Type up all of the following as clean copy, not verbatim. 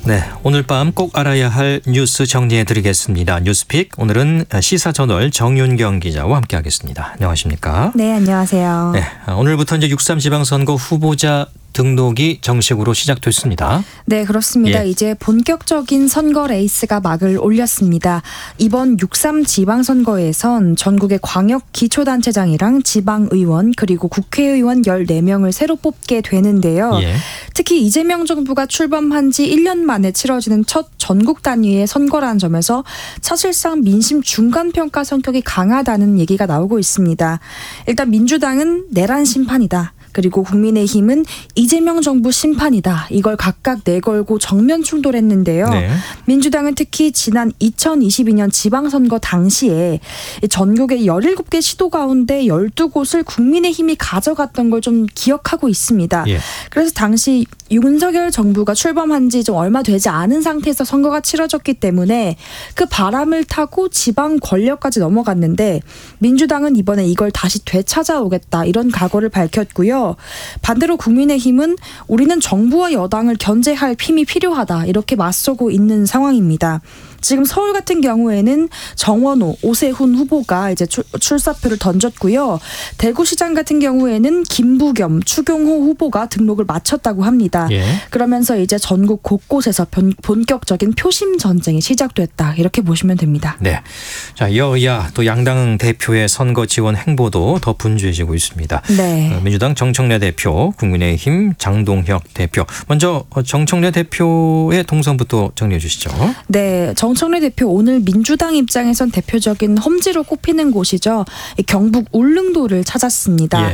네, 오늘 밤 꼭 알아야 할 뉴스 정리해드리겠습니다. 뉴스픽, 오늘은 시사저널 정윤경 기자와 함께하겠습니다. 안녕하십니까? 네, 안녕하세요. 네, 오늘부터 이제 6.3 지방선거 후보자 등록이 정식으로 시작됐습니다. 네, 그렇습니다. 이제 본격적인 선거 레이스가 막을 올렸습니다. 이번 6.3 지방선거에선 전국의 광역 기초단체장이랑 지방의원 그리고 국회의원 14명을 새로 뽑게 되는데요. 특히 이재명 정부가 출범한 지 1년 만에 치러지는 첫 전국 단위의 선거라는 점에서 사실상 민심 중간평가 성격이 강하다는 얘기가 나오고 있습니다. 일단 민주당은 내란 심판이다. 그리고 국민의힘은 이재명 정부 심판이다. 이걸 각각 내걸고 정면 충돌했는데요. 네. 민주당은 특히 지난 2022년 지방선거 당시에 전국의 17개 시도 가운데 12곳을 국민의힘이 가져갔던 걸 좀 기억하고 있습니다. 그래서 당시 윤석열 정부가 출범한 지 좀 얼마 되지 않은 상태에서 선거가 치러졌기 때문에 그 바람을 타고 지방 권력까지 넘어갔는데 민주당은 이번에 이걸 다시 되찾아오겠다 이런 각오를 밝혔고요. 반대로 국민의힘은 우리는 정부와 여당을 견제할 힘이 필요하다 이렇게 맞서고 있는 상황입니다. 지금 서울 같은 경우에는 정원호, 오세훈 후보가 이제 출사표를 던졌고요. 대구시장 같은 경우에는 김부겸, 추경호 후보가 등록을 마쳤다고 합니다. 그러면서 이제 전국 곳곳에서 본격적인 표심 전쟁이 시작됐다 이렇게 보시면 됩니다. 네, 자 여야 또 양당 대표의 선거 지원 행보도 더 분주해지고 있습니다. 네. 민주당 정청래 대표, 국민의힘 장동혁 대표. 먼저 정청래 대표의 동선부터 정리해 주시죠. 네, 정청래 대표 오늘 민주당 입장에선 대표적인 험지로 꼽히는 곳이죠. 경북 울릉도를 찾았습니다.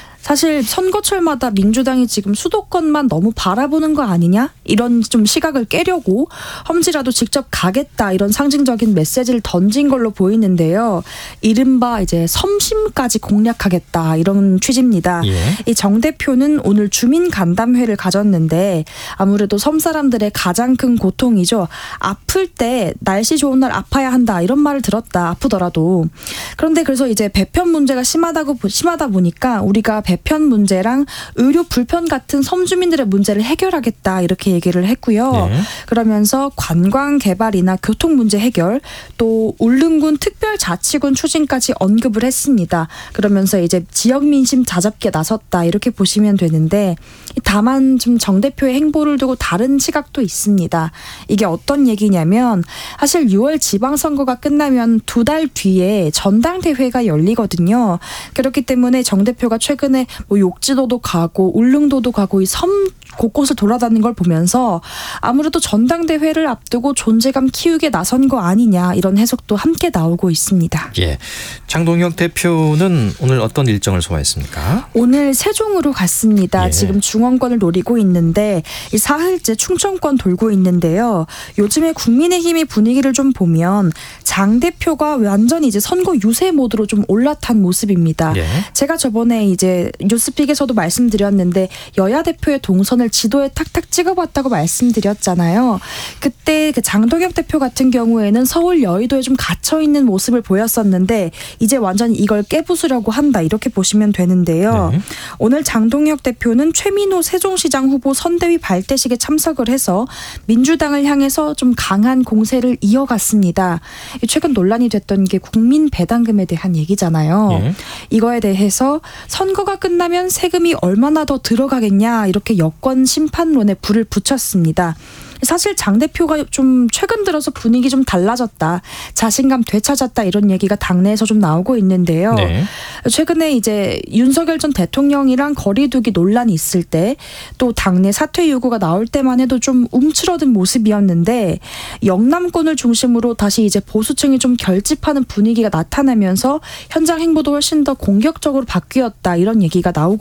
사실 선거철마다 민주당이 지금 수도권만 너무 바라보는 거 아니냐? 이런 좀 시각을 깨려고 험지라도 직접 가겠다 이런 상징적인 메시지를 던진 걸로 보이는데요. 이른바 이제 섬심까지 공략하겠다 이런 취지입니다. 이 정 대표는 오늘 주민 간담회를 가졌는데 아무래도 섬 사람들의 가장 큰 고통이죠. 아플 때 날씨 좋은 날 아파야 한다 이런 말을 들었다. 아프더라도. 그런데 그래서 이제 배편 문제가 심하다 보니까 우리가 배편 문제랑 의료 불편 같은 섬 주민들의 문제를 해결하겠다 이렇게 얘기를 했고요. 그러면서 관광 개발이나 교통 문제 해결 또 울릉군 특별자치군 추진까지 언급을 했습니다. 그러면서 이제 지역 민심 다잡기에 나섰다 이렇게 보시면 되는데 다만 좀 정 대표의 행보를 두고 다른 시각도 있습니다. 이게 어떤 얘기냐면 사실 6월 지방선거가 끝나면 2달 뒤에 전당대회가 열리거든요. 그렇기 때문에 정 대표가 최근에 뭐 욕지도도 가고 울릉도도 가고 이 섬 곳곳을 돌아다니는 걸 보면서 아무래도 전당대회를 앞두고 존재감 키우게 나선 거 아니냐 이런 해석도 함께 나오고 있습니다. 장동혁 대표는 오늘 어떤 일정을 소화했습니까? 오늘 세종으로 갔습니다. 지금 중원권을 노리고 있는데 이 사흘째 충청권 돌고 있는데요. 요즘에 국민의힘의 분위기를 좀 보면 장 대표가 완전히 이제 선거 유세 모드로 좀 올라탄 모습입니다. 제가 저번에 이제 뉴스픽에서도 말씀드렸는데 여야 대표의 동선을 지도에 탁탁 찍어봤다고 말씀드렸잖아요. 그때 그 장동혁 대표 같은 경우에는 서울 여의도에 좀 갇혀있는 모습을 보였었는데 이제 완전히 이걸 깨부수려고 한다 이렇게 보시면 되는데요. 오늘 장동혁 대표는 최민호 세종시장 후보 선대위 발대식에 참석을 해서 민주당을 향해서 좀 강한 공세를 이어갔습니다. 최근 논란이 됐던 게 국민 배당금에 대한 얘기잖아요. 이거에 대해서 선거가 끝나면 세금이 얼마나 더 들어가겠냐 이렇게 여권 심판론에 불을 붙였습니다. 사실 장 대표가 좀 최근 들어서 분위기 좀 달라졌다. 자신감 되찾았다 이런 얘기가 당내에서 좀 나오고 있는데요. 최근에 이제 윤석열 전 대통령이랑 거리두기 논란이 있을 때 또 당내 사퇴 요구가 나올 때만 해도 좀 움츠러든 모습이었는데 영남권을 중심으로 다시 이제 보수층이 좀 결집하는 분위기가 나타나면서 현장 행보도 훨씬 더 공격적으로 바뀌었다 이런 얘기가 나오고